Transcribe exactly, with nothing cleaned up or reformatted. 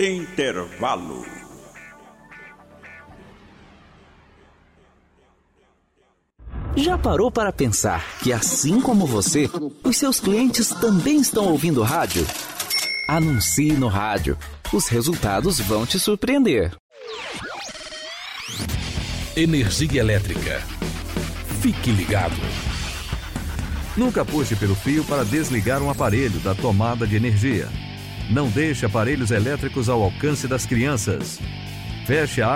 Intervalo. Já parou para pensar que, assim como você, os seus clientes também estão ouvindo rádio? Anuncie no rádio. Os resultados vão te surpreender. Energia elétrica. Fique ligado. Nunca puxe pelo fio para desligar um aparelho da tomada de energia. Não deixe aparelhos elétricos ao alcance das crianças. Feche a